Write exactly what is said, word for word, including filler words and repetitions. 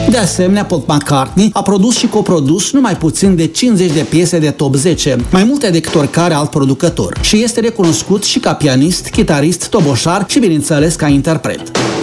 De asemenea, Paul McCartney a produs și coprodus numai puțin de cincizeci de piese de top zece, mai multe decât oricare alt producător, și este recunoscut și ca pianist, chitarist, toboșar și, bineînțeles, ca interpret.